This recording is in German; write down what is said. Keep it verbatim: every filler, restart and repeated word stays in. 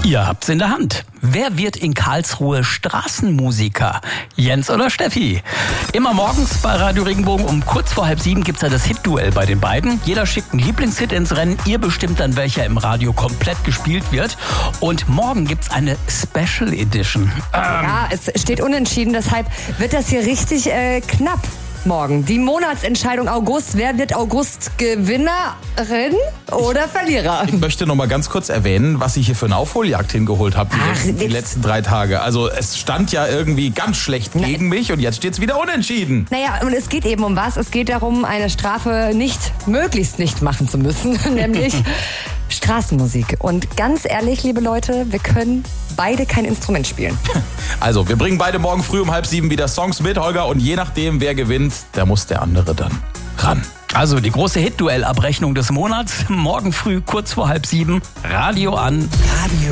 Ihr habt's in der Hand. Wer wird in Karlsruhe Straßenmusiker? Jens oder Steffi? Immer morgens bei Radio Regenbogen um kurz vor halb sieben gibt's ja das Hit-Duell bei den beiden. Jeder schickt einen Lieblingshit ins Rennen. Ihr bestimmt dann, welcher im Radio komplett gespielt wird. Und morgen gibt's eine Special Edition. Ähm. Ja, es steht unentschieden, deshalb wird das hier richtig äh, knapp. Morgen. Die Monatsentscheidung August. Wer wird August Gewinnerin oder Verlierer? Ich möchte noch mal ganz kurz erwähnen, was ich hier für eine Aufholjagd hingeholt habe die, Ach, letzten, die letzten drei Tage. Also es stand ja irgendwie ganz schlecht gegen Na, mich und jetzt steht's wieder unentschieden. Naja, und es geht eben um was? Es geht darum, eine Strafe nicht, möglichst nicht machen zu müssen. Nämlich Straßenmusik. Und ganz ehrlich, liebe Leute, wir können beide kein Instrument spielen. Also, wir bringen beide morgen früh um halb sieben wieder Songs mit, Holger. Und je nachdem, wer gewinnt, da muss der andere dann ran. Also die große Hit-Duell-Abrechnung des Monats. Morgen früh kurz vor halb sieben. Radio an. Radio.